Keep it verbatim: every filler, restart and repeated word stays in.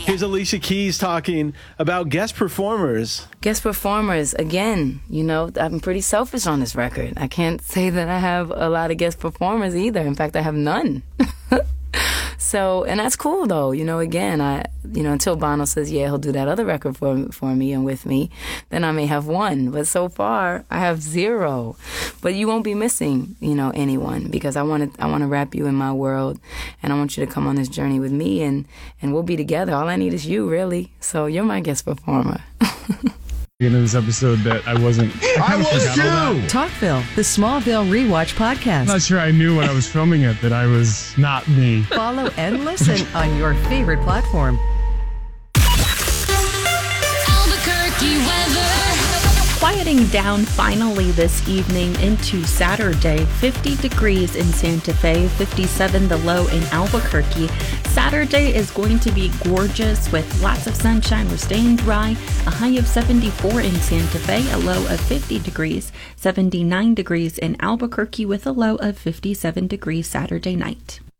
Here's Alicia Keys talking about guest performers. Guest performers, again, you know, I'm pretty selfish on this record. I can't say that I have a lot of guest performers either. In fact, I have none. So, and that's cool though, you know, again, I, you know, until Bono says, yeah, he'll do that other record for, for me and with me, then I may have one. But so far, I have zero. But you won't be missing, you know, anyone, because I want to, I want to wrap you in my world, and I want you to come on this journey with me, and, and we'll be together. All I need is you, really. So you're my guest performer. Into this episode that I wasn't. I, I was too. Talkville, the Smallville Rewatch podcast. I'm not sure I knew when I was filming it that I was not me. Follow and listen on your favorite platform. Albuquerque weather. Quieting down finally this evening into Saturday. fifty degrees in Santa Fe, fifty-seven the low in Albuquerque. Saturday is going to be gorgeous with lots of sunshine. We're staying dry. A high of seventy-four in Santa Fe, a low of fifty degrees. seventy-nine degrees in Albuquerque with a low of fifty-seven degrees Saturday night.